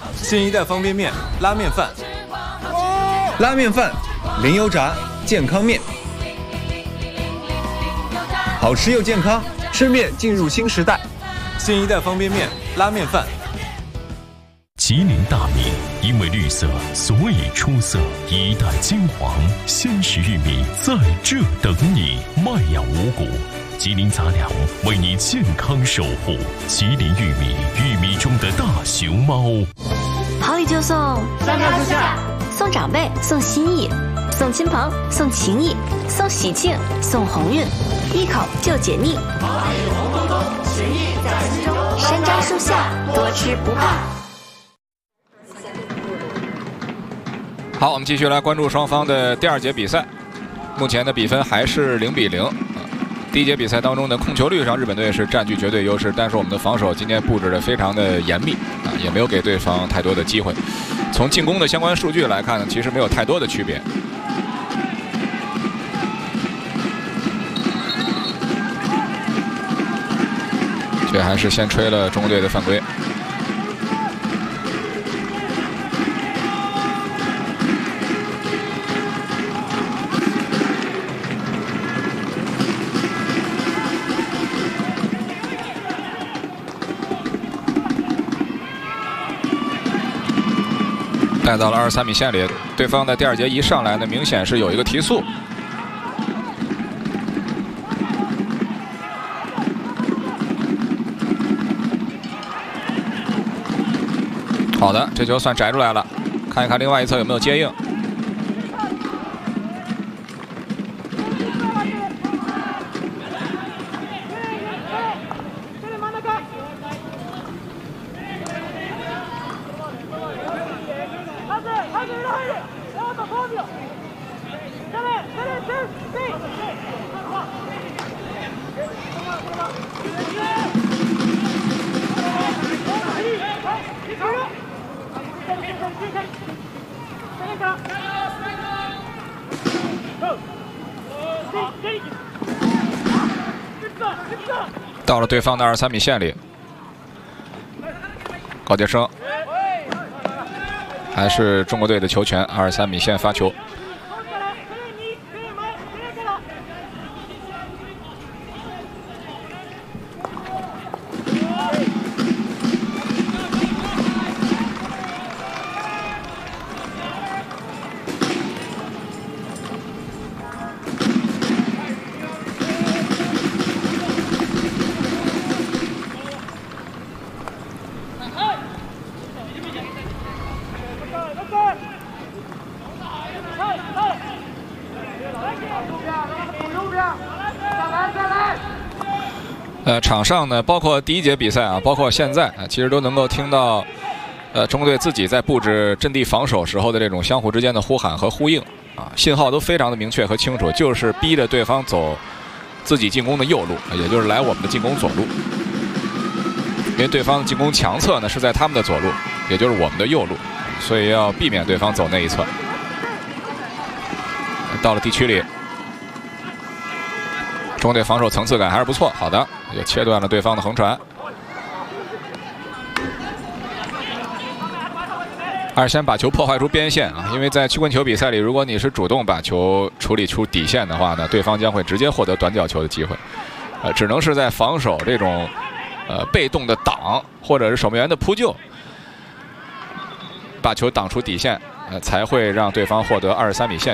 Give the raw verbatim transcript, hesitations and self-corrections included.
新一代方便面拉面饭， 拉面饭，零油炸，健康面，好吃又健康，吃面进入新时代。 新一代方便面拉面饭。 吉林大米因为绿色，所以出色。一代金黄，鲜食玉米在这等你。麦养五谷，吉林杂粮为你健康守护。吉林玉米，玉米中的大熊猫。 好礼就送三棵树下， 送长辈，送心意，送亲朋，送情谊，送喜庆，送鸿运，一口就解腻。 好礼红彤彤，情谊在心中。 山楂树下，多吃不怕。 好，我们继续来关注双方的第二节比赛。目前的比分还是零比零。第一节比赛当中的控球率上，日本队是占据绝对优势，但是我们的防守今天布置的非常的严密啊，也没有给对方太多的机会。从进攻的相关数据来看呢，其实没有太多的区别。这还是先吹了中国队的犯规。带到了二十三米线里，对方的第二节一上来呢，明显是有一个提速。好的，这球算摘出来了，看一看另外一侧有没有接应。到了对方的二十三米线里，高杰生还是中国队的球权，二十三米线发球。呃，场上呢，包括第一节比赛啊，包括现在啊，其实都能够听到，呃，中国队自己在布置阵地防守时候的这种相互之间的呼喊和呼应啊，信号都非常的明确和清楚，就是逼着对方走自己进攻的右路，也就是来我们的进攻左路。因为对方进攻强侧呢是在他们的左路，也就是我们的右路，所以要避免对方走那一侧。到了地区里。中国队防守层次感还是不错，好的，也切断了对方的横传。二先把球破坏出边线啊，因为在曲棍球比赛里，如果你是主动把球处理出底线的话呢，对方将会直接获得短角球的机会。呃，只能是在防守这种呃被动的挡或者是守门员的扑救，把球挡出底线，呃，才会让对方获得二十三米线。